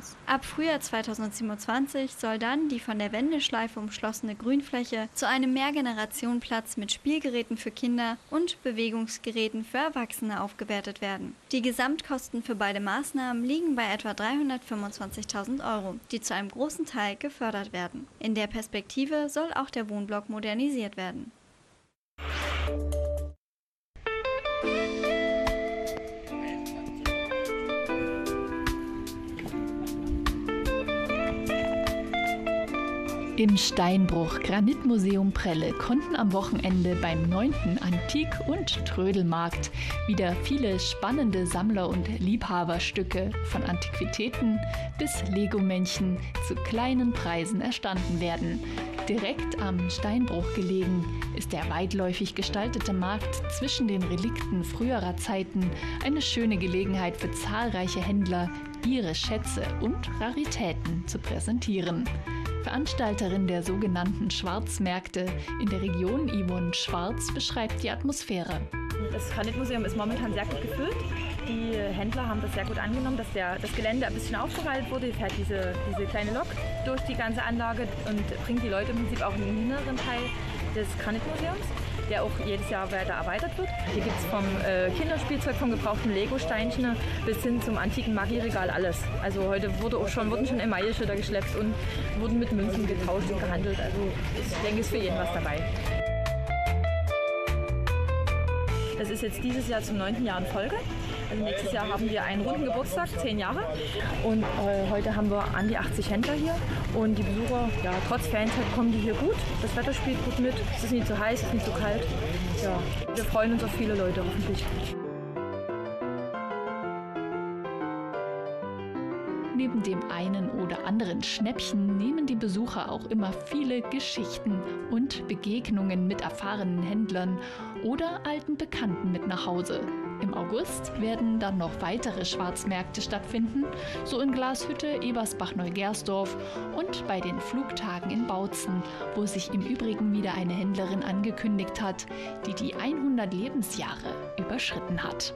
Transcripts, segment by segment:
aus. Ab Frühjahr 2027 soll dann die von der Wendeschleife umschlossene Grünfläche zu einem Mehrgenerationenplatz mit Spielgeräten für Kinder und Bewegungsgeräten für Erwachsene aufgewertet werden. Die Gesamtkosten für beide Maßnahmen liegen bei etwa 325.000 €, die zu einem großen Teil gefördert werden. In der Perspektive soll auch der Wohnblock modernisiert werden. Im Steinbruch Granitmuseum Prelle konnten am Wochenende beim 9. Antik- und Trödelmarkt wieder viele spannende Sammler- und Liebhaberstücke von Antiquitäten bis Lego-Männchen zu kleinen Preisen erstanden werden. Direkt am Steinbruch gelegen ist der weitläufig gestaltete Markt zwischen den Relikten früherer Zeiten eine schöne Gelegenheit für zahlreiche Händler, ihre Schätze und Raritäten zu präsentieren. Veranstalterin der sogenannten Schwarzmärkte in der Region, Yvonne Schwarz, beschreibt die Atmosphäre. Das Granitmuseum ist momentan sehr gut gefüllt. Die Händler haben das sehr gut angenommen, dass das Gelände ein bisschen aufgeweitet wurde. Hier fährt diese kleine Lok durch die ganze Anlage und bringt die Leute im Prinzip auch in den inneren Teil des Granitmuseums, der auch jedes Jahr weiter erweitert wird. Hier gibt es vom Kinderspielzeug, vom gebrauchten Lego-Steinchen bis hin zum antiken Magieregal alles. Also heute wurden schon Emailleschilder geschleppt und wurden mit Münzen getauscht und gehandelt. Also ich denke, es ist für jeden was dabei. Das ist jetzt dieses Jahr zum 9. Jahr in Folge. Also nächstes Jahr haben wir einen runden Geburtstag, 10 Jahre. Und heute haben wir an die 80 Händler hier. Und die Besucher, ja, trotz Ferienzeit kommen die hier gut. Das Wetter spielt gut mit. Es ist nicht zu heiß, es ist nicht zu kalt. Ja, wir freuen uns auf viele Leute hoffentlich. Neben dem einen oder anderen Schnäppchen nehmen die Besucher auch immer viele Geschichten und Begegnungen mit erfahrenen Händlern oder alten Bekannten mit nach Hause. Im August werden dann noch weitere Schwarzmärkte stattfinden, so in Glashütte, Ebersbach-Neugersdorf und bei den Flugtagen in Bautzen, wo sich im Übrigen wieder eine Händlerin angekündigt hat, die die 100 Lebensjahre überschritten hat.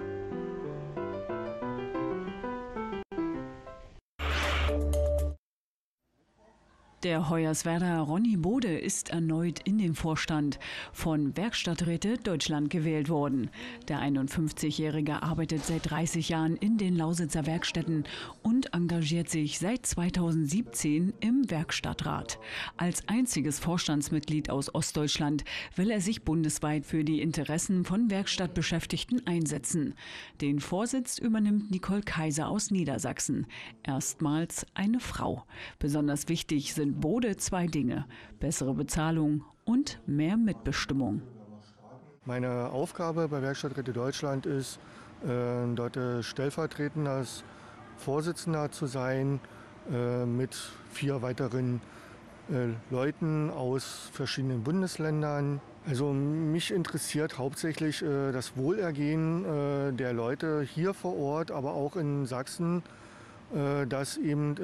Der Hoyerswerder Ronny Bode ist erneut in den Vorstand von Werkstatträte Deutschland gewählt worden. Der 51-Jährige arbeitet seit 30 Jahren in den Lausitzer Werkstätten und engagiert sich seit 2017 im Werkstattrat. Als einziges Vorstandsmitglied aus Ostdeutschland will er sich bundesweit für die Interessen von Werkstattbeschäftigten einsetzen. Den Vorsitz übernimmt Nicole Kaiser aus Niedersachsen. Erstmals eine Frau. Besonders wichtig sind Bode 2 Dinge: bessere Bezahlung und mehr Mitbestimmung. Meine Aufgabe bei Werkstatträte Deutschland ist, dort stellvertretend als Vorsitzender zu sein, mit 4 weiteren Leuten aus verschiedenen Bundesländern. Also mich interessiert hauptsächlich das Wohlergehen der Leute hier vor Ort, aber auch in Sachsen, dass eben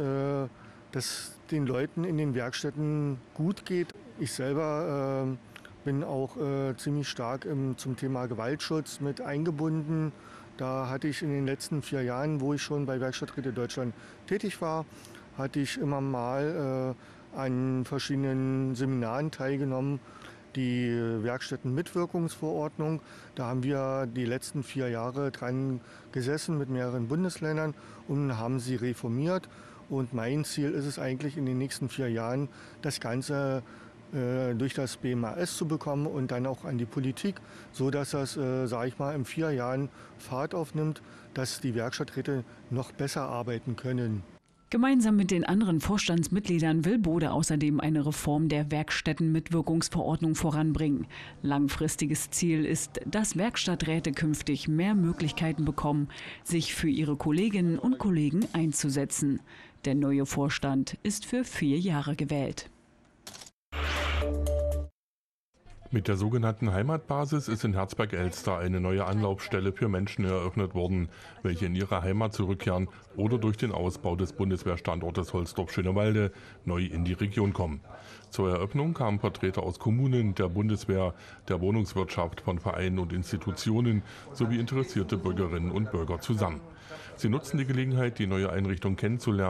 dass den Leuten in den Werkstätten gut geht. Ich selber bin auch ziemlich stark zum Thema Gewaltschutz mit eingebunden. Da hatte ich in den letzten 4 Jahren, wo ich schon bei Werkstatträte Deutschland tätig war, hatte ich immer mal an verschiedenen Seminaren teilgenommen. Die Werkstättenmitwirkungsverordnung, da haben wir die letzten 4 Jahre dran gesessen mit mehreren Bundesländern und haben sie reformiert. Und mein Ziel ist es eigentlich in den nächsten 4 Jahren, das Ganze durch das BMAS zu bekommen und dann auch an die Politik, so dass das, sage ich mal, in 4 Jahren Fahrt aufnimmt, dass die Werkstatträte noch besser arbeiten können. Gemeinsam mit den anderen Vorstandsmitgliedern will Bode außerdem eine Reform der Werkstättenmitwirkungsverordnung voranbringen. Langfristiges Ziel ist, dass Werkstatträte künftig mehr Möglichkeiten bekommen, sich für ihre Kolleginnen und Kollegen einzusetzen. Der neue Vorstand ist für 4 Jahre gewählt. Mit der sogenannten Heimatbasis ist in Herzberg-Elster eine neue Anlaufstelle für Menschen eröffnet worden, welche in ihre Heimat zurückkehren oder durch den Ausbau des Bundeswehrstandortes Holzdorf-Schönewalde neu in die Region kommen. Zur Eröffnung kamen Vertreter aus Kommunen, der Bundeswehr, der Wohnungswirtschaft, von Vereinen und Institutionen sowie interessierte Bürgerinnen und Bürger zusammen. Sie nutzten die Gelegenheit, die neue Einrichtung kennenzulernen